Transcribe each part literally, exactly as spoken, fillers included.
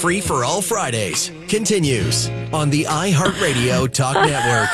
Free for All Fridays continues on the iHeartRadio Talk Network.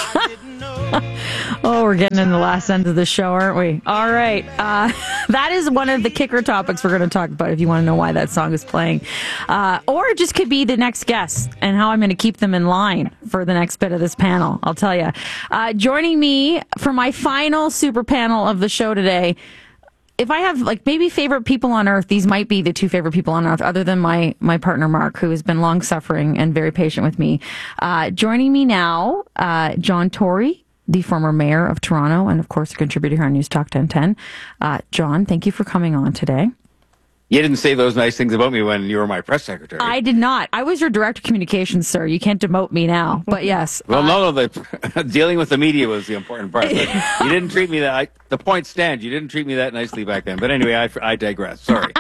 Oh, we're getting in the last end of the show, aren't we? All right. Uh, that is one of the kicker topics we're going to talk about if you want to know why that song is playing. Uh, or it just could be the next guest and how I'm going to keep them in line for the next bit of this panel. I'll tell you. Uh, joining me for my final super panel of the show today, if I have like maybe favorite people on earth, these might be the two favorite people on earth, other than my my partner Mark, who has been long suffering and very patient with me. Uh, joining me now, uh, John Tory, the former mayor of Toronto, and of course a contributor here on News Talk ten ten. Uh, John, thank you for coming on today. You didn't say those nice things about me when you were my press secretary. I did not. I was your director of communications, sir. You can't demote me now. But yes. Well, uh, no, no. The, dealing with the media was the important part. But you didn't treat me that. I, the point stands. You didn't treat me that nicely back then. But anyway, I, I digress. Sorry.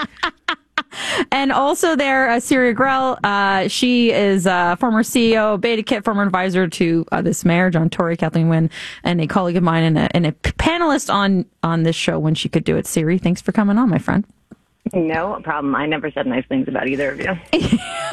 And also there, uh, Siri Grell, uh, she is uh, former C E O of BetaKit, former advisor to uh, this mayor, John Tory, Kathleen Wynne, and a colleague of mine and a, and a panelist on, on this show when she could do it. Siri, thanks for coming on, my friend. No problem. I never said nice things about either of you.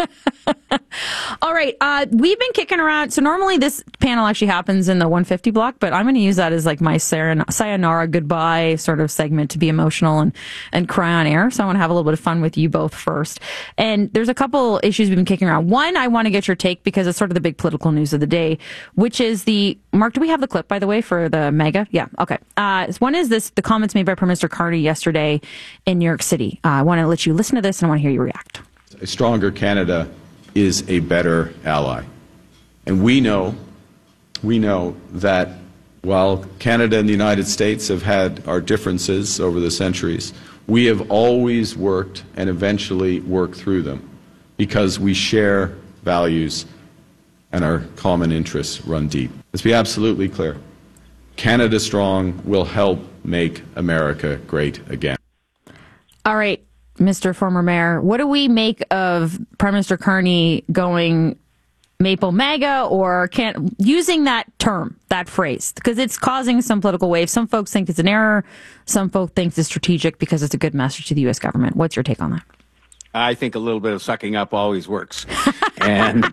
All right. Uh, we've been kicking around. So normally this panel actually happens in the one fifty block, but I'm going to use that as like my sayonara goodbye sort of segment to be emotional and, and cry on air. So I want to have a little bit of fun with you both first. And there's a couple issues we've been kicking around. One, I want to get your take because it's sort of the big political news of the day, which is the, Mark, do we have the clip, by the way, for the mega? Yeah. Okay. Uh, one is this, the comments made by Prime Minister Carney yesterday in New York City. Uh, I want to let you listen to this and I want to hear you react. A stronger Canada is a better ally. And we know, we know that while Canada and the United States have had our differences over the centuries, we have always worked and eventually worked through them because we share values and our common interests run deep. Let's be absolutely clear. Canada Strong will help make America great again. All right, Mister Former Mayor, what do we make of Prime Minister Carney going Maple MAGA or can't using that term, that phrase, because it's causing some political waves. Some folks think it's an error. Some folks think it's strategic because it's a good message to the U S government. What's your take on that? I think a little bit of sucking up always works. And,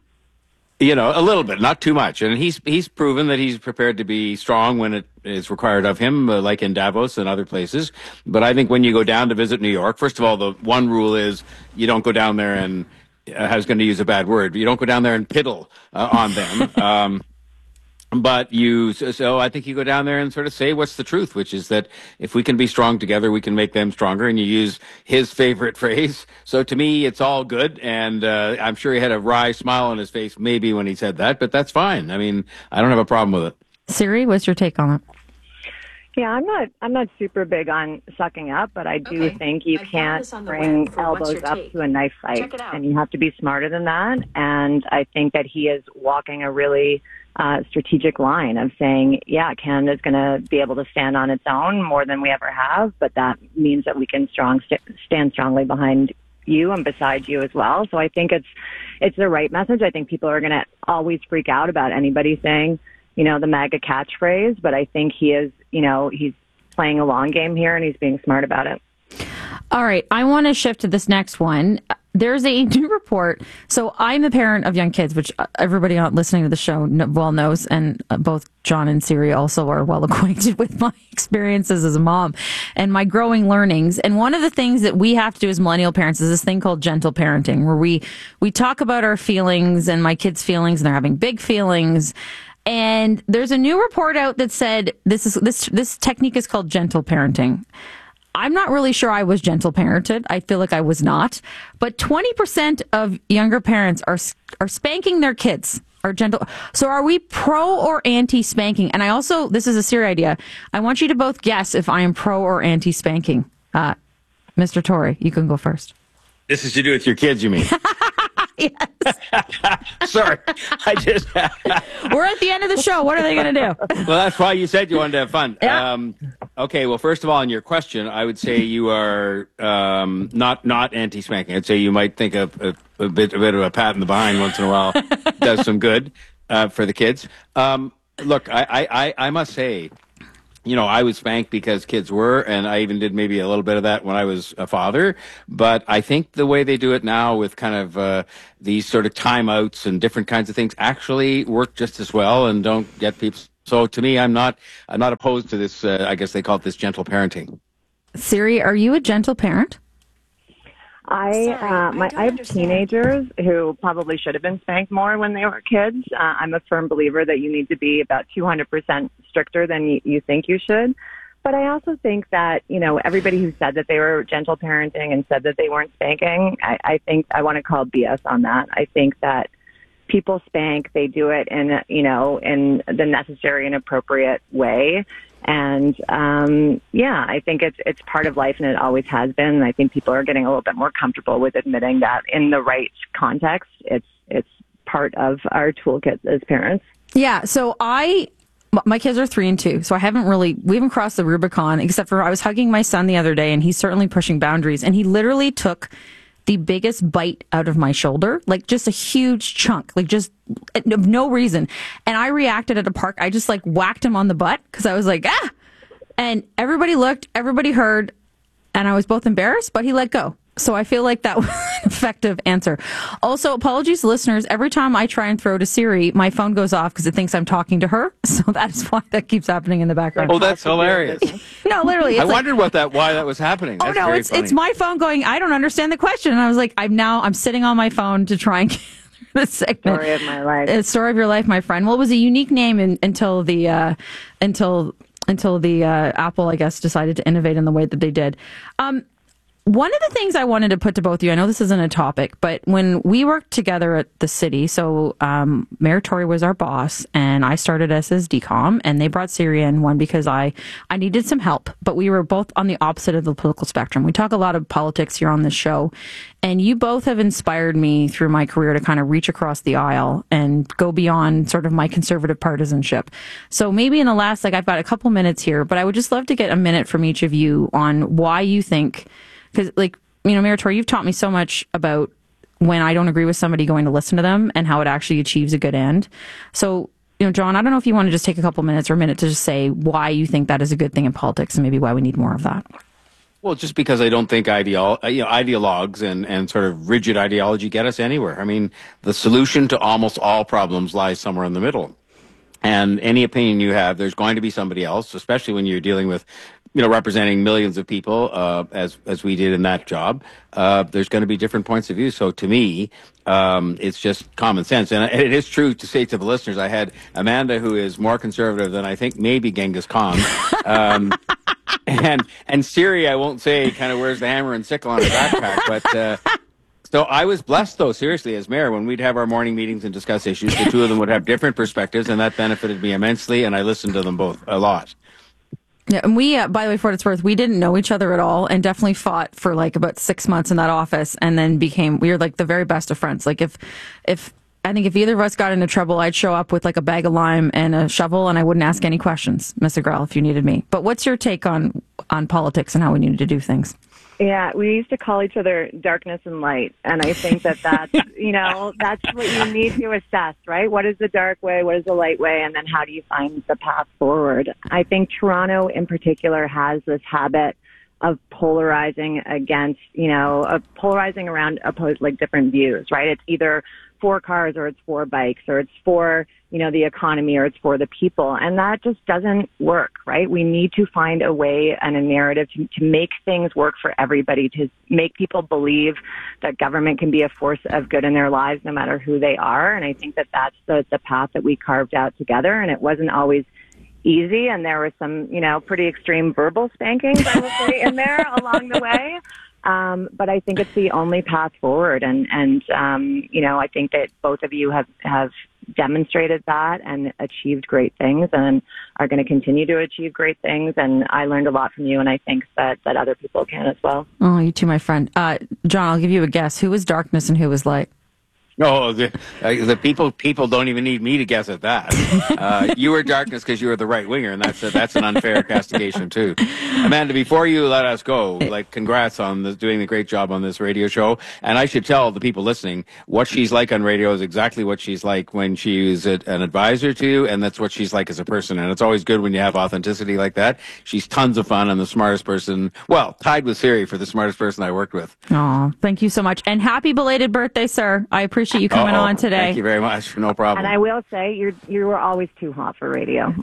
you know, a little bit, not too much. And he's he's proven that he's prepared to be strong when it is required of him, uh, like in Davos and other places. But I think when you go down to visit New York, first of all, the one rule is you don't go down there and, uh, I was going to use a bad word, but you don't go down there and piddle uh, on them. Um, But you, so I think you go down there and sort of say what's the truth, which is that if we can be strong together, we can make them stronger. And you use his favorite phrase. So to me, it's all good. And uh, I'm sure he had a wry smile on his face maybe when he said that, but that's fine. I mean, I don't have a problem with it. Siri, what's your take on it? Yeah, I'm not. I'm not super big on sucking up, but I do Okay. think you I found can't this on the bring web for What's elbows Your up Take. to a knife fight, Check it out. and you have to be smarter than that. And I think that he is walking a really uh, strategic line of saying, yeah, Canada's going to be able to stand on its own more than we ever have, but that means that we can strong st- stand strongly behind you and beside you as well. So I think it's it's the right message. I think people are going to always freak out about anybody saying, you know, the MAGA catchphrase, but I think he is, you know, he's playing a long game here and he's being smart about it. All right. I want to shift to this next one. There's a new report. So I'm a parent of young kids, which everybody on listening to the show well knows, and both John and Siri also are well acquainted with my experiences as a mom and my growing learnings. And one of the things that we have to do as millennial parents is this thing called gentle parenting, where we, we talk about our feelings and my kids' feelings, and they're having big feelings. And there's a new report out that said this is this this technique is called gentle parenting. I'm not really sure I was gentle parented. I feel like I was not. But twenty percent of younger parents are are spanking their kids. Are gentle. So are we pro or anti spanking? And I also, this is a Siri idea. I want you to both guess if I am pro or anti spanking. Uh, Mister Tory, you can go first. This is to do with your kids, you mean? Yes. Sorry. I just. We're at the end of the show. What are they going to do? Well, that's why you said you wanted to have fun. Yeah. Um, okay. Well, first of all, on your question, I would say you are um, not not anti-spanking. I'd say you might think a, a, a bit a bit of a pat in the behind once in a while does some good uh, for the kids. Um, look, I, I, I I must say, you know, I was spanked because kids were, and I even did maybe a little bit of that when I was a father. But I think the way they do it now with kind of uh, these sort of timeouts and different kinds of things actually work just as well and don't get people. So to me, I'm not, I'm not opposed to this. Uh, I guess they call it this gentle parenting. Siri, are you a gentle parent? I Sorry, uh, my I I, have understand. teenagers who probably should have been spanked more when they were kids. Uh, I'm a firm believer that you need to be about two hundred percent stricter than you, you think you should. But I also think that, you know, everybody who said that they were gentle parenting and said that they weren't spanking, I, I think I want to call B S on that. I think that people spank, they do it in, you know, in the necessary and appropriate way. And, um, yeah, I think it's, it's part of life and it always has been. And I think people are getting a little bit more comfortable with admitting that in the right context, it's, it's part of our toolkit as parents. Yeah. So I, my kids are three and two, so I haven't really, we haven't crossed the Rubicon, except for I was hugging my son the other day and he's certainly pushing boundaries, and he literally took the biggest bite out of my shoulder, like just a huge chunk, like just of no reason. And I reacted at a park. I just like whacked him on the butt because I was like, ah! And everybody looked, everybody heard, and I was both embarrassed, but he let go. So I feel like that was an effective answer. Also, apologies to listeners. Every time I try and throw to Siri, my phone goes off because it thinks I'm talking to her. So that's why that keeps happening in the background. Oh, that's hilarious. No, literally. It's I like, wondered what that, why that was happening. That's oh no, very it's funny. it's my phone going, I don't understand the question. And I was like, I'm now, I'm sitting on my phone to try and get the segment. Story of my life. It's story of your life, my friend. Well, it was a unique name in, until the, uh, until, until the, uh, Apple, I guess, decided to innovate in the way that they did. Um, One of the things I wanted to put to both of you, I know this isn't a topic, but when we worked together at the city, so um, Mayor Tory was our boss, and I started as his D COM, and they brought Siri in, one, because I, I needed some help, but we were both on the opposite of the political spectrum. We talk a lot of politics here on this show, and you both have inspired me through my career to kind of reach across the aisle and go beyond sort of my conservative partisanship. So maybe in the last, like I've got a couple minutes here, but I would just love to get a minute from each of you on why you think. Because, like, you know, Mayor Tory, you've taught me so much about when I don't agree with somebody, going to listen to them and how it actually achieves a good end. So, you know, John, I don't know if you want to just take a couple minutes or a minute to just say why you think that is a good thing in politics and maybe why we need more of that. Well, just because I don't think ideol, you know, ideologues and, and sort of rigid ideology get us anywhere. I mean, the solution to almost all problems lies somewhere in the middle. And any opinion you have, there's going to be somebody else, especially when you're dealing with, you know, representing millions of people, uh, as, as we did in that job. Uh, there's going to be different points of view. So to me, um, it's just common sense. And it is true to say to the listeners, I had Amanda, who is more conservative than I think maybe Genghis Khan. Um, and, and Siri, I won't say, kind of wears the hammer and sickle on her backpack, but, uh, so I was blessed, though, seriously, as mayor, when we'd have our morning meetings and discuss issues, the two of them would have different perspectives, and that benefited me immensely, and I listened to them both a lot. Yeah, and we, uh, by the way, for what it's worth, we didn't know each other at all and definitely fought for like about six months in that office and then became, we were like the very best of friends. Like if, if, I think if either of us got into trouble, I'd show up with like a bag of lime and a shovel and I wouldn't ask any questions, Mister Grell, if you needed me. But what's your take on, on politics and how we needed to do things? Yeah, we used to call each other darkness and light. And I think that that's, you know, that's what you need to assess, right? What is the dark way? What is the light way? And then how do you find the path forward? I think Toronto in particular has this habit of polarizing against, you know, of polarizing around opposed, like different views, right? It's either for cars or it's for bikes or it's for, you know, the economy or it's for the people. And that just doesn't work, right? We need to find a way and a narrative to, to make things work for everybody, to make people believe that government can be a force of good in their lives no matter who they are. And I think that that's the, the path that we carved out together. And it wasn't always easy. And there were some, you know, pretty extreme verbal spankings, I will say, in there along the way. Um, but I think it's the only path forward. And, and, um, you know, I think that both of you have, have demonstrated that and achieved great things and are going to continue to achieve great things. And I learned a lot from you. And I think that, that other people can as well. Oh, you too, my friend. Uh, John, I'll give you a guess. Who was darkness and who was light? No, the, uh, the people people don't even need me to guess at that. Uh, you were darkness because you were the right winger, and that's a, that's an unfair castigation too. Amanda, before you let us go, like, congrats on this, doing a great job on this radio show. And I should tell the people listening what she's like on radio is exactly what she's like when she's a, an advisor to you, and that's what she's like as a person. And it's always good when you have authenticity like that. She's tons of fun and the smartest person. Well, tied with Siri for the smartest person I worked with. Oh, thank you so much, and happy belated birthday, sir. I appreciate you coming Uh-oh. on today. Thank you very much. No problem. And I will say, you're you were always too hot for radio. And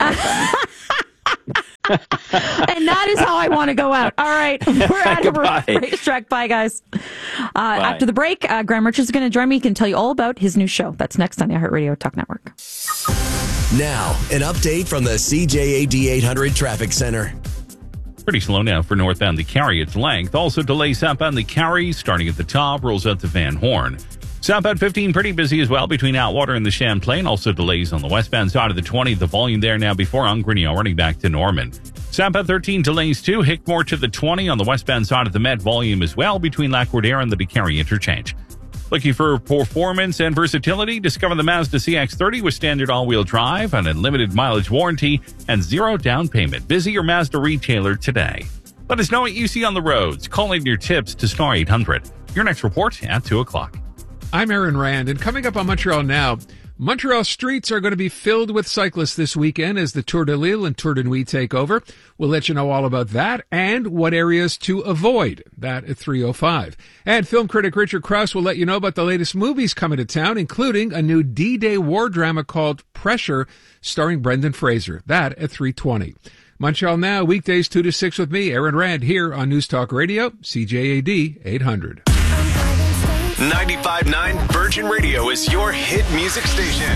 that is how I want to go out. All right. We're out of Racetrack. Bye, guys. Uh, Bye. After the break, uh, Graham Richards is going to join me. He can tell you all about his new show. That's next on the iHeartRadio Talk Network. Now, an update from the C J A D eight hundred Traffic Center. Pretty slow now for northbound the Cary. Its length. Also delays southbound the Cary, starting at the top, rolls out to Van Horn. Southbound fifteen pretty busy as well between Atwater and the Champlain. Also delays on the westbound side of the twenty. The volume there now before on Grinnell running back to Norman. Southbound thirteen delays too. Hickmore to the twenty on the westbound side of the Met. Volume as well between Lac-Roudere and the DeCary interchange. Looking for performance and versatility? Discover the Mazda C X thirty with standard all-wheel drive, an unlimited mileage warranty, and zero down payment. Visit your Mazda retailer today. Let us know what you see on the roads. Call in your tips to Star eight hundred. Your next report at two o'clock. I'm Aaron Rand, and coming up on Montreal Now, Montreal streets are going to be filled with cyclists this weekend as the Tour de L'Île and Tour de Nuit take over. We'll let you know all about that and what areas to avoid. That at three oh five. And film critic Richard Krause will let you know about the latest movies coming to town, including a new D-Day war drama called Pressure, starring Brendan Fraser. That at three twenty. Montreal Now, weekdays two to six with me, Aaron Rand, here on News Talk Radio, C J A D eight hundred. ninety-five point nine Virgin Radio is your hit music station.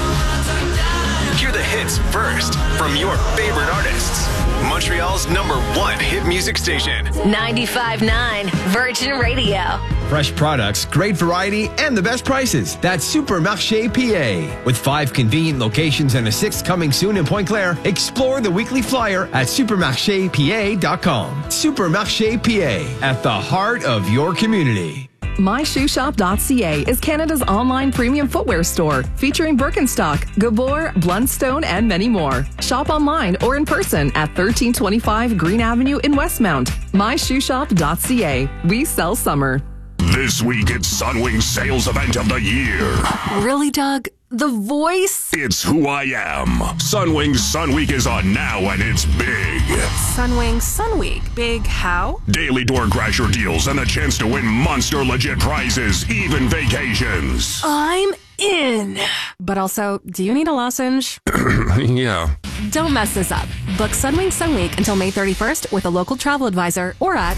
Hear the hits first from your favorite artists. Montreal's number one hit music station. ninety-five point nine Virgin Radio. Fresh products, great variety, and the best prices. That's Supermarché P A. With five convenient locations and a sixth coming soon in Pointe Claire, explore the weekly flyer at supermarché p a dot com. Supermarché P A, at the heart of your community. my shoe shop dot c a is Canada's online premium footwear store, featuring Birkenstock, Gabor, Blundstone, and many more. Shop online or in person at thirteen twenty-five Green Avenue in Westmount. my shoe shop dot c a. We sell summer. This week, it's Sunwing's sales event of the year. Really, Doug? The voice? It's who I am. Sunwing's Sun Week is on now, and it's big. Sunwing Sun Week. Big how? Daily door crasher deals and the chance to win monster legit prizes, even vacations. I'm in. But also, do you need a lozenge? Yeah. Don't mess this up. Book Sunwing Sun Week until May thirty-first with a local travel advisor or at...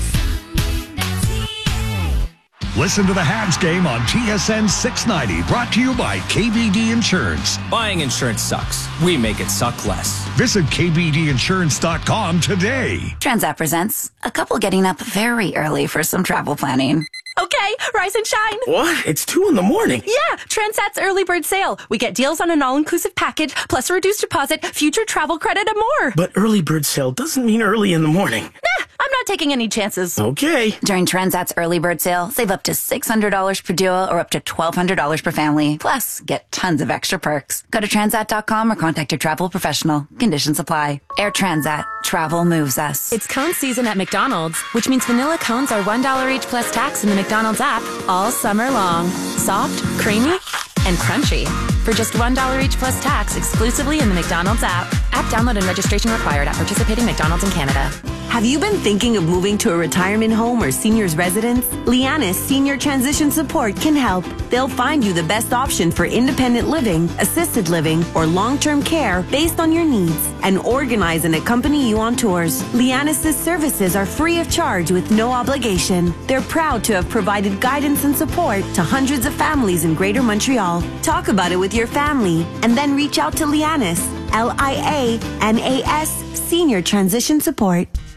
Listen to the Habs game on T S N six ninety, brought to you by K B D Insurance. Buying insurance sucks. We make it suck less. Visit k b d insurance dot com today. Transat presents a couple getting up very early for some travel planning. Okay, rise and shine. What? It's two in the morning. Yeah, Transat's early bird sale. We get deals on an all-inclusive package, plus a reduced deposit, future travel credit, and more. But early bird sale doesn't mean early in the morning. Nah, I'm not taking any chances. Okay. During Transat's early bird sale, save up to six hundred dollars per duo or up to twelve hundred dollars per family. Plus, get tons of extra perks. Go to transat dot com or contact your travel professional. Conditions apply. Air Transat. Travel moves us. It's cone season at McDonald's, which means vanilla cones are one dollar each plus tax in the McDonald's app all summer long. Soft, creamy, and crunchy. For just one dollar each plus tax exclusively in the McDonald's app. App download and registration required at participating McDonald's in Canada. Have you been thinking of moving to a retirement home or senior's residence? Lianis Senior Transition Support can help. They'll find you the best option for independent living, assisted living, or long-term care based on your needs and organize and accompany you on tours. Lianis' services are free of charge with no obligation. They're proud to have provided guidance and support to hundreds of families in Greater Montreal. Talk about it with your family and then reach out to Lianis, L I A N A S Senior Transition Support.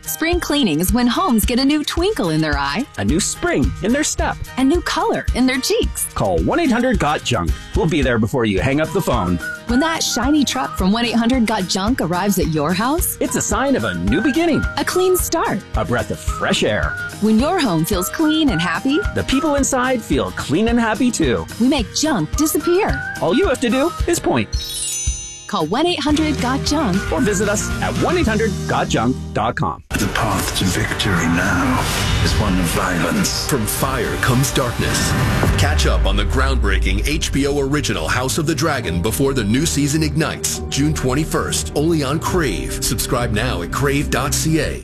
Spring cleaning is when homes get a new twinkle in their eye, a new spring in their step, a new color in their cheeks. Call one eight hundred got junk. We'll be there before you hang up the phone. When that shiny truck from one eight hundred got junk arrives at your house, it's a sign of a new beginning, a clean start, a breath of fresh air. When your home feels clean and happy, the people inside feel clean and happy too. We make junk disappear. All you have to do is point. Call one eight hundred got junk or visit us at one eight hundred got junk dot com. The path to victory now is one of violence. From fire comes darkness. Catch up on the groundbreaking H B O original House of the Dragon before the new season ignites, June twenty-first, only on Crave. Subscribe now at crave dot c a.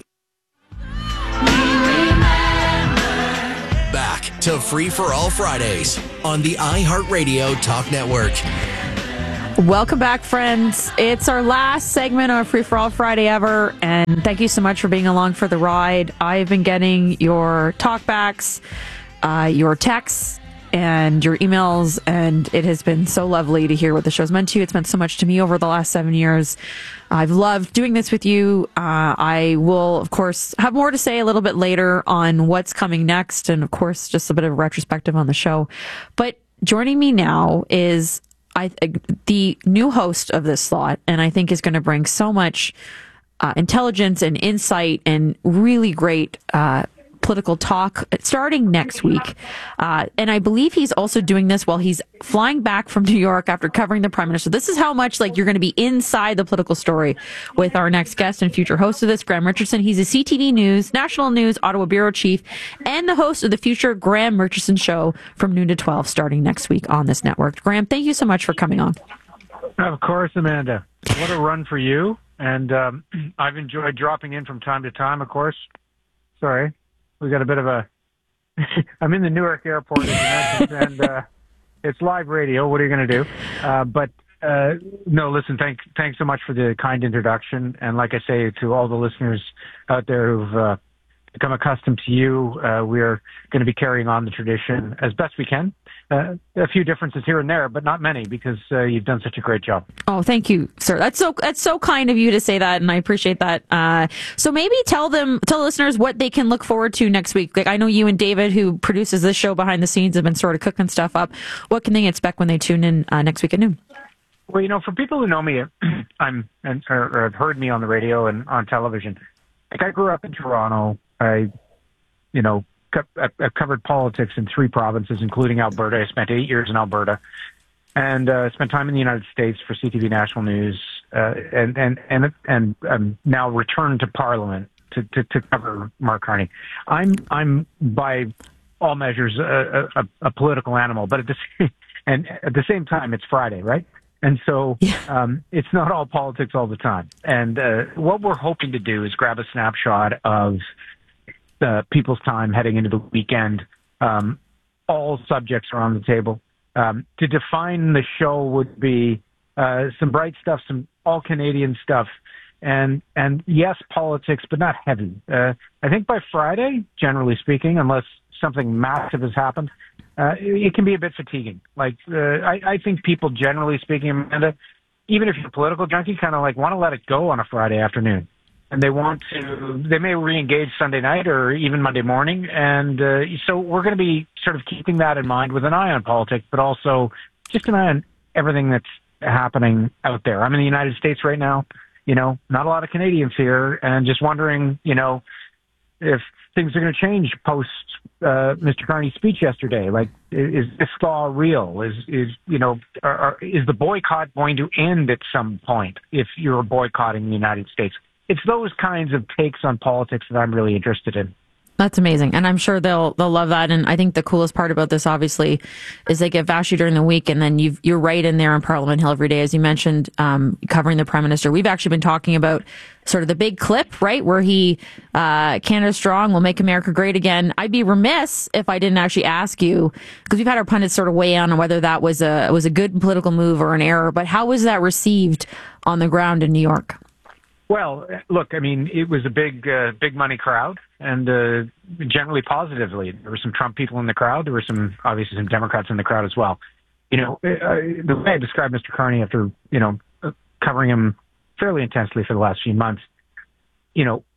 Back to Free for All Fridays on the iHeartRadio Talk Network. Welcome back, friends. It's our last segment on Free for All Friday ever, and thank you so much for being along for the ride. I've been getting your talkbacks, uh, your texts, and your emails, and it has been so lovely to hear what the show's meant to you. It's meant so much to me over the last seven years. I've loved doing this with you. Uh, I will, of course, have more to say a little bit later on what's coming next, and of course, just a bit of a retrospective on the show. But joining me now is I, the new host of this slot, and I think is going to bring so much uh, intelligence and insight and really great uh, political talk starting next week. Uh, and I believe he's also doing this while he's flying back from New York after covering the Prime Minister. This is how much like you're going to be inside the political story with our next guest and future host of this, Graham Richardson. He's a C T V News, National News, Ottawa Bureau Chief, and the host of the future Graham Richardson Show from noon to twelve starting next week on this network. Graham, thank you so much for coming on. Of course, Amanda. What a run for you. And um, I've enjoyed dropping in from time to time, of course. Sorry. We got a bit of a, I'm in the Newark airport, as you mentioned, and uh, it's live radio. What are you going to do? Uh, but uh, no, listen, thank, thanks so much for the kind introduction. And like I say to all the listeners out there who've uh, become accustomed to you, uh, we're going to be carrying on the tradition as best we can. Uh, a few differences here and there, but not many, because uh, you've done such a great job. Oh, thank you, sir. That's so that's so kind of you to say that, and I appreciate that. Uh, so maybe tell them, tell the listeners what they can look forward to next week. Like I know you and David, who produces this show behind the scenes, have been sort of cooking stuff up. What can they expect when they tune in uh, next week at noon? Well, you know, for people who know me, I'm and or, or have heard me on the radio and on television. Like I grew up in Toronto. I, you know. I've covered politics in three provinces, including Alberta. I spent eight years in Alberta, and uh, spent time in the United States for C T V National News, uh, and and and and um, now returned to Parliament to, to, to cover Mark Carney. I'm I'm by all measures a, a, a political animal, but at the same, and at the same time, it's Friday, right? And so um, it's not all politics all the time. And uh, what we're hoping to do is grab a snapshot of Uh, people's time heading into the weekend. Um, all subjects are on the table. Um, to define the show would be uh, some bright stuff, some all Canadian stuff, and and yes, politics, but not heavy. Uh, I think by Friday, generally speaking, unless something massive has happened, uh, it, it can be a bit fatiguing. Like uh, I, I think people, generally speaking, Amanda, even if you're a political junkie, kind of like want to let it go on a Friday afternoon. And they want to, they may re-engage Sunday night or even Monday morning. And uh, so we're going to be sort of keeping that in mind with an eye on politics, but also just an eye on everything that's happening out there. I'm in the United States right now, you know, not a lot of Canadians here, and just wondering, you know, if things are going to change post uh, Mister Carney's speech yesterday. Like, is this thaw real? Is, is you know, are, are, is the boycott going to end at some point if you're boycotting the United States? It's those kinds of takes on politics that I'm really interested in. That's amazing. And I'm sure they'll they'll love that. And I think the coolest part about this, obviously, is they get Vassy during the week, and then you've, you're right in there on Parliament Hill every day, as you mentioned, um, covering the Prime Minister. We've actually been talking about sort of the big clip, right, where he, uh, Canada Strong will make America great again. I'd be remiss if I didn't actually ask you, because we've had our pundits sort of weigh in on whether that was a was a good political move or an error, but how was that received on the ground in New York? Well, look, I mean, it was a big, uh, big money crowd, and uh, generally positively. There were some Trump people in the crowd. There were some, obviously, some Democrats in the crowd as well. You know, uh, the way I described Mister Carney after, you know, covering him fairly intensely for the last few months, you know,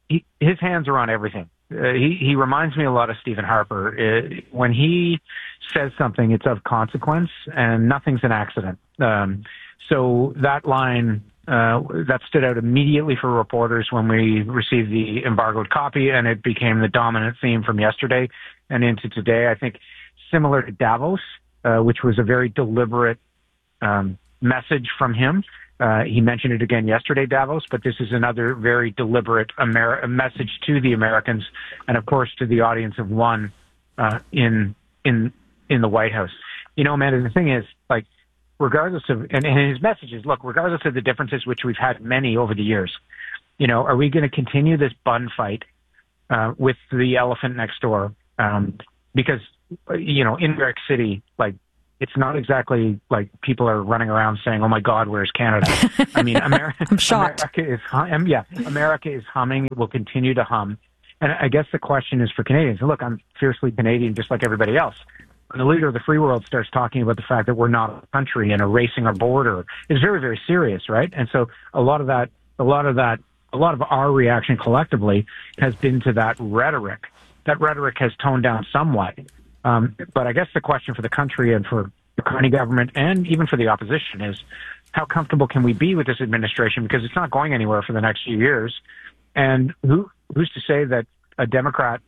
he, his hands are on everything. Uh, he, he reminds me a lot of Stephen Harper. Uh, when he says something, it's of consequence, and nothing's an accident. Um, so that line, uh, that stood out immediately for reporters when we received the embargoed copy, and it became the dominant theme from yesterday and into today. I think similar to Davos, uh, which was a very deliberate um, message from him. Uh, he mentioned it again yesterday, Davos, but this is another very deliberate Amer- message to the Americans and, of course, to the audience of one uh, in in in the White House. You know, Amanda, the thing is, like, regardless of, and, and his message is, look, regardless of the differences, which we've had many over the years, you know, are we going to continue this bun fight uh, with the elephant next door? Um, because, you know, in New York City, like, it's not exactly like people are running around saying, "Oh my God, where's Canada?" I mean, America, I'm shocked. America is, hum- yeah, America is humming. It will continue to hum. And I guess the question is for Canadians. Look, I'm fiercely Canadian, just like everybody else. When the leader of the free world starts talking about the fact that we're not a country and erasing our border, it's very, very serious, right? And so a lot of that, a lot of that, a lot of our reaction collectively has been to that rhetoric. That rhetoric has toned down somewhat. Um, but I guess the question for the country and for the Carney government and even for the opposition is, how comfortable can we be with this administration? Because it's not going anywhere for the next few years. And who who's to say that a Democrat,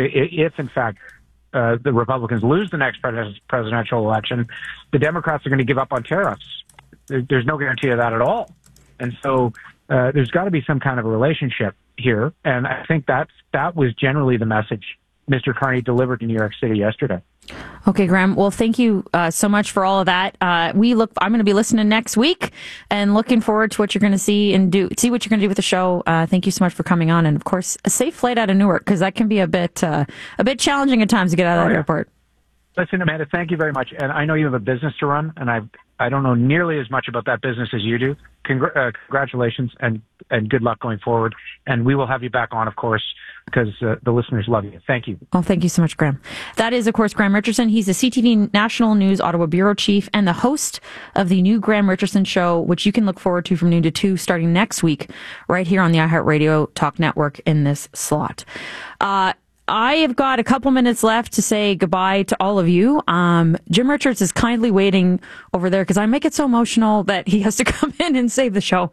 if in fact uh, the Republicans lose the next pres- presidential election, the Democrats are going to give up on tariffs? There, there's no guarantee of that at all. And so uh, there's got to be some kind of a relationship here. And I think that's, that was generally the message Mister Carney delivered in New York City yesterday. Okay, Graham. Well, thank you uh, so much for all of that. Uh, we look. I'm going to be listening next week and looking forward to what you're going to see and do. See what you're going to do with the show. Uh, thank you so much for coming on, and of course, a safe flight out of Newark, because that can be a bit uh, a bit challenging at times to get out of Oh, that yeah. airport. Listen, Amanda, thank you very much. And I know you have a business to run, and I I don't know nearly as much about that business as you do. Congr- uh, congratulations and, and good luck going forward. And we will have you back on, of course, because uh, the listeners love you. Thank you. Oh, thank you so much, Graham. That is, of course, Graham Richardson. He's the C T V National News Ottawa Bureau Chief and the host of the new Graham Richardson Show, which you can look forward to from noon to two starting next week right here on the iHeartRadio Talk Network in this slot. Uh, I have got a couple minutes left to say goodbye to all of you. Um, Jim Richards is kindly waiting over there because I make it so emotional that he has to come in and save the show.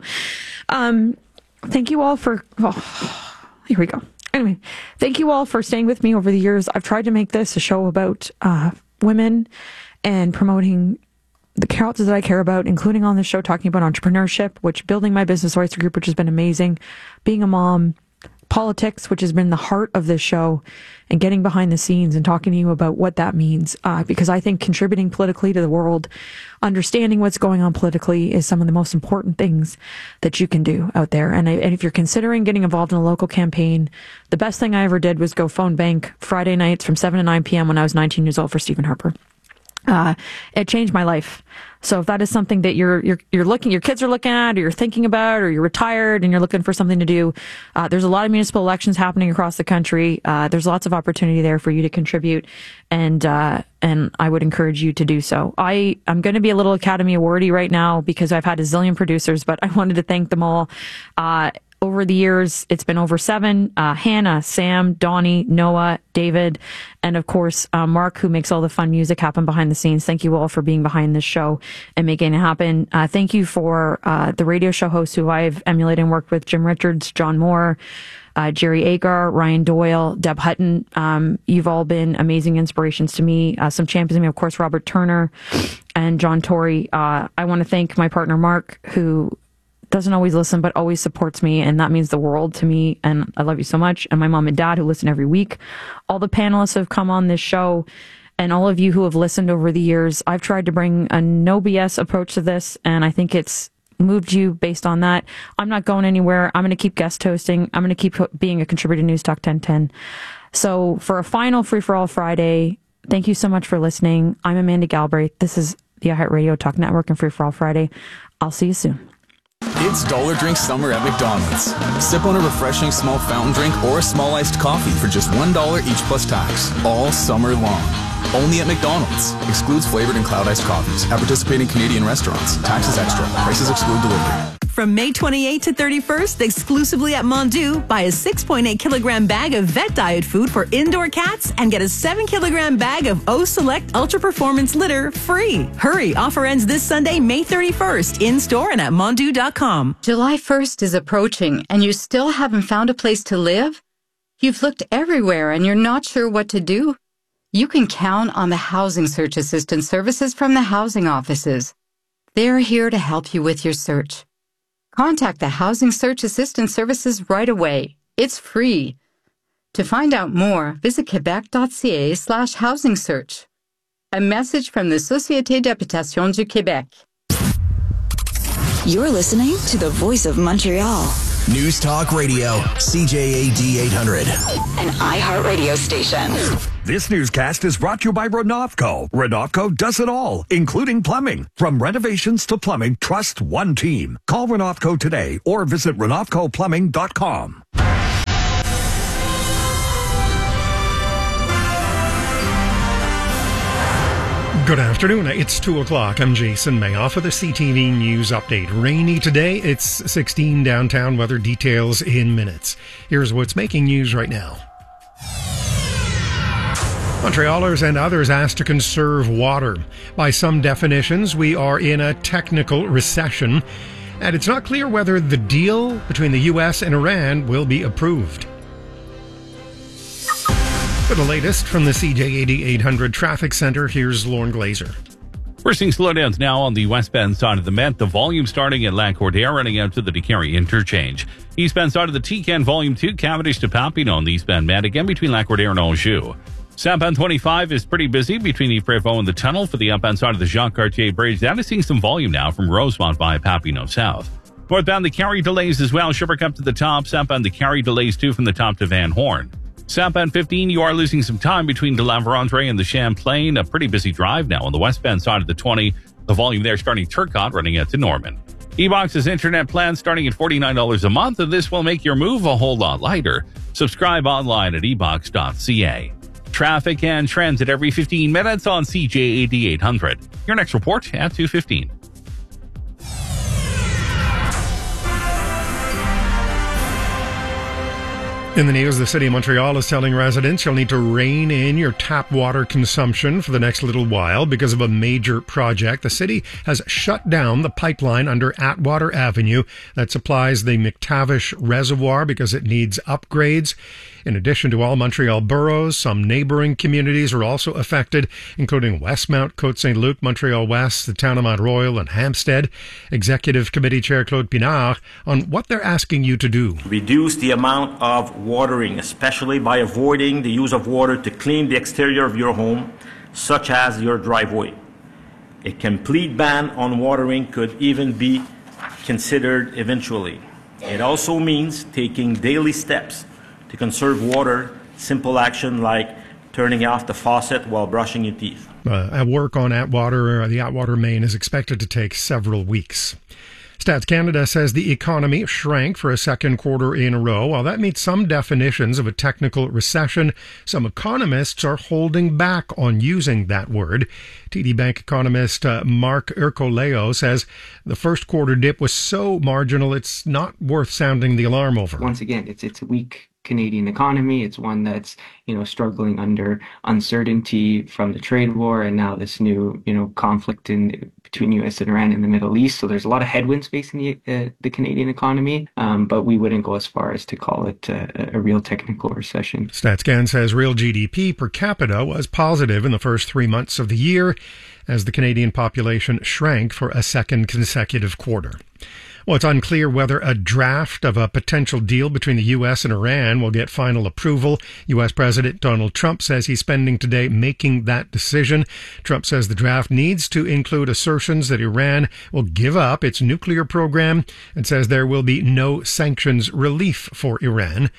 Um, thank you all for, oh, here we go. Anyway, thank you all for staying with me over the years. I've tried to make this a show about uh, women and promoting the causes that I care about, including on this show talking about entrepreneurship, which building my business Oyster Group, which has been amazing, being a mom, politics, which has been the heart of this show, and getting behind the scenes and talking to you about what that means. Uh, because I think contributing politically to the world, understanding what's going on politically is some of the most important things that you can do out there. And, I, and if you're considering getting involved in a local campaign, the best thing I ever did was go phone bank Friday nights from seven to nine p.m. when I was nineteen years old for Stephen Harper. Uh, it changed my life. So if that is something that you're, you're, you're looking, your kids are looking at, or you're thinking about, or you're retired and you're looking for something to do, uh, there's a lot of municipal elections happening across the country. Uh, there's lots of opportunity there for you to contribute. And, uh, and I would encourage you to do so. I, I'm going to be a little Academy Awardy right now because I've had a zillion producers, but I wanted to thank them all. Uh, Over the years, it's been over seven. Uh, Hannah, Sam, Donnie, Noah, David, and of course, uh, Mark, who makes all the fun music happen behind the scenes. Thank you all for being behind this show and making it happen. Uh, thank you for uh, the radio show hosts who I've emulated and worked with, Jim Richards, John Moore, uh, Jerry Agar, Ryan Doyle, Deb Hutton. Um, you've all been amazing inspirations to me. Uh, some champions of me, of course, Robert Turner and John Tory. Uh, I want to thank my partner, Mark, who doesn't always listen, but always supports me, and that means the world to me, and I love you so much. And my mom and dad, who listen every week. All the panelists who have come on this show, and all of you who have listened over the years. I've tried to bring a no B S approach to this, and I think it's moved you based on that. I'm not going anywhere. I'm going to keep guest hosting. I'm going to keep being a contributor to News Talk ten ten. So for a final Free for All Friday, thank you so much for listening. I'm Amanda Galbraith. This is the iHeartRadio Talk Network and Free for All Friday. I'll see you soon. It's Dollar Drink Summer at McDonald's. Sip on a refreshing small fountain drink or a small iced coffee for just one dollar each plus tax, all summer long. Only at McDonald's. Excludes flavored and cloud iced coffees. At participating Canadian restaurants. Taxes extra. Prices exclude delivery. From May twenty-eighth to thirty-first, exclusively at Mondu, buy a six point eight kilogram bag of vet diet food for indoor cats and get a seven kilogram bag of O Select Ultra Performance litter free. Hurry, offer ends this Sunday, May thirty-first, in store and at mondu dot com. July first is approaching and you still haven't found a place to live? You've looked everywhere and you're not sure what to do? You can count on the Housing Search Assistance services from the housing offices. They're here to help you with your search. Contact the Housing Search Assistance services right away. It's free. To find out more, visit quebec.ca slash housing search. A message from the Société d'Habitation du Québec. You're listening to the Voice of Montreal. News Talk Radio, C J A D eight hundred. An iHeartRadio station. This newscast is brought to you by Renovco. Renovco does it all, including plumbing. From renovations to plumbing, trust one team. Call Renovco today or visit renovco plumbing dot com. Good afternoon. It's two o'clock. I'm Jason Mayoff with a C T V News update. Rainy today. It's sixteen downtown. Weather details in minutes. Here's what's making news right now. Montrealers and others asked to conserve water. By some definitions, we are in a technical recession, and it's not clear whether the deal between the U S and Iran will be approved. For the latest from the C J A D eight hundred Traffic Center, here's Lauren Glazer. We're seeing slowdowns now on the westbound side of the Met. The volume starting at Lac-Cordaire, running out to the DeCarry interchange. Eastbound side of the T-Can Volume two, Cavendish to Papineau on the eastbound Met, again between Lac-Cordaire and Anjou. Southbound twenty-five is pretty busy between Yves Prévost and the tunnel. For the upbound side of the Jacques-Cartier Bridge, that is seeing some volume now from Rosemont via Papineau South. Northbound, the Carrie delays as well. Sherbrooke up to the top. Southbound, the Carrie delays too from the top to Van Horn. Southbound fifteen, you are losing some time between de la Vérendrye and the Champlain. A pretty busy drive now on the westbound side of the twenty. The volume there starting Turcotte, running out to Norman. eBox's internet plan starting at forty-nine dollars a month, and this will make your move a whole lot lighter. Subscribe online at e box dot c a. Traffic and transit every fifteen minutes on C J A D eight hundred. Your next report at two fifteen. In the news, the City of Montreal is telling residents you'll need to rein in your tap water consumption for the next little while because of a major project. The city has shut down the pipeline under Atwater Avenue that supplies the McTavish Reservoir because it needs upgrades. In addition to all Montreal boroughs, some neighboring communities are also affected, including Westmount, Côte-Saint-Luc, Montreal West, the town of Mount Royal, and Hampstead. Executive Committee Chair Claude Pinard on what they're asking you to do. Reduce the amount of watering, especially by avoiding the use of water to clean the exterior of your home, such as your driveway. A complete ban on watering could even be considered eventually. It also means taking daily steps to conserve water, simple action like turning off the faucet while brushing your teeth. Uh, at work on Atwater, uh, the Atwater main is expected to take several weeks. Stats Canada says the economy shrank for a second quarter in a row. While that meets some definitions of a technical recession, some economists are holding back on using that word. T D Bank economist uh, Mark Ercoleo says the first quarter dip was so marginal it's not worth sounding the alarm over. Once again, it's it's a weak Canadian economy. It's one that's, you know, struggling under uncertainty from the trade war and now this new, you know, conflict in between U S and Iran in the Middle East. So there's a lot of headwinds facing the uh, the Canadian economy, um, but we wouldn't go as far as to call it uh, a real technical recession. StatsCan says real G D P per capita was positive in the first three months of the year as the Canadian population shrank for a second consecutive quarter. Well, it's unclear whether a draft of a potential deal between the U S and Iran will get final approval. U S President Donald Trump says he's spending today making that decision. Trump says the draft needs to include assertions that Iran will give up its nuclear program and says there will be no sanctions relief for Iran. But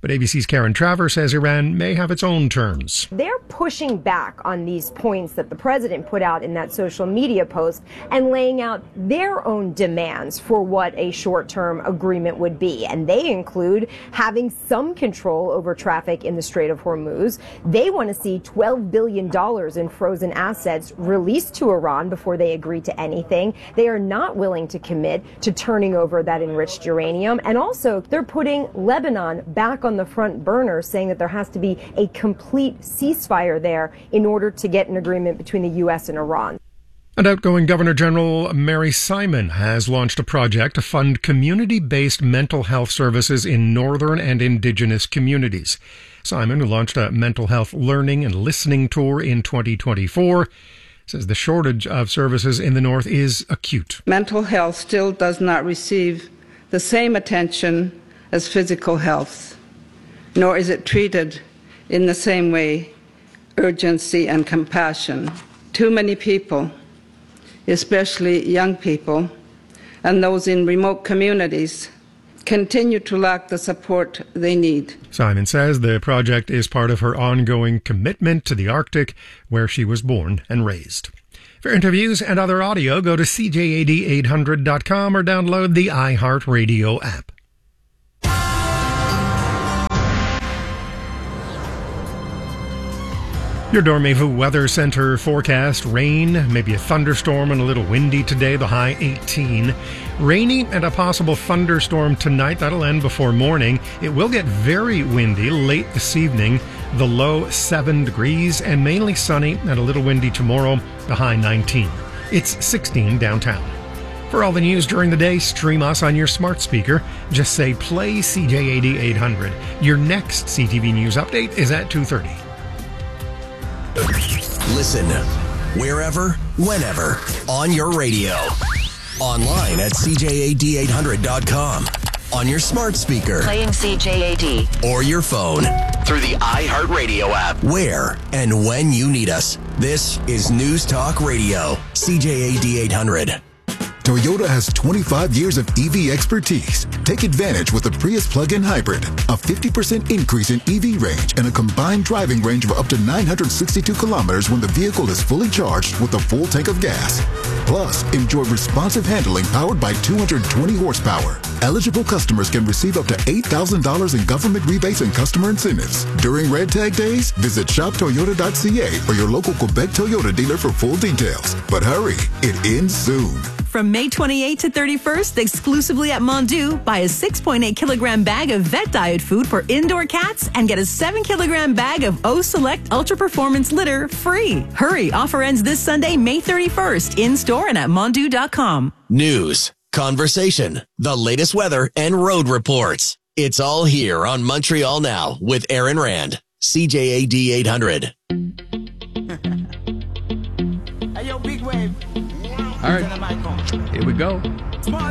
But A B C's Karen Travers says Iran may have its own terms. They're pushing back on these points that the president put out in that social media post and laying out their own demands for what a short-term agreement would be. And they include having some control over traffic in the Strait of Hormuz. They want to see twelve billion dollars in frozen assets released to Iran before they agree to anything. They are not willing to commit to turning over that enriched uranium. And also, they're putting Lebanon back on the front burner, saying that there has to be a complete ceasefire there in order to get an agreement between the U S and Iran. And outgoing Governor General Mary Simon has launched a project to fund community-based mental health services in northern and indigenous communities. Simon, who launched a mental health learning and listening tour in twenty twenty-four, says the shortage of services in the north is acute. Mental health still does not receive the same attention as physical health, nor is it treated in the same way, urgency and compassion. Too many people, especially young people and those in remote communities, continue to lack the support they need. Simon says the project is part of her ongoing commitment to the Arctic, where she was born and raised. For interviews and other audio, go to C J A D eight hundred dot com or download the iHeartRadio app. Your Dormevu Weather Center forecast: rain, maybe a thunderstorm and a little windy today, the high eighteen. Rainy and a possible thunderstorm tonight. That'll end before morning. It will get very windy late this evening, the low seven degrees, and mainly sunny and a little windy tomorrow, the high nineteen. It's sixteen downtown. For all the news during the day, stream us on your smart speaker. Just say play C J A D eight hundred. Your next C T V News update is at two thirty. Listen wherever, whenever, on your radio. Online at C J A D eight hundred dot com. On your smart speaker. Playing C J A D. Or your phone. Through the iHeartRadio app. Where and when you need us. This is News Talk Radio. C J A D eight hundred. Toyota has twenty-five years of E V expertise. Take advantage with the Prius plug-in hybrid. A fifty percent increase in E V range and a combined driving range of up to nine hundred sixty-two kilometers when the vehicle is fully charged with a full tank of gas. Plus, enjoy responsive handling powered by two hundred twenty horsepower. Eligible customers can receive up to eight thousand dollars in government rebates and customer incentives. During Red Tag Days, visit shop toyota dot c a or your local Quebec Toyota dealer for full details. But hurry, it ends soon. From May twenty-eighth to thirty-first, exclusively at Mondu, buy a six point eight kilogram bag of vet diet food for indoor cats and get a seven kilogram bag of O Select Ultra Performance Litter free. Hurry, offer ends this Sunday, May thirty-first, in store and at mondu dot com. News, conversation, the latest weather, and road reports. It's all here on Montreal Now with Aaron Rand. C J A D eight hundred. Hey, yo, Big Wave. All right, here we go.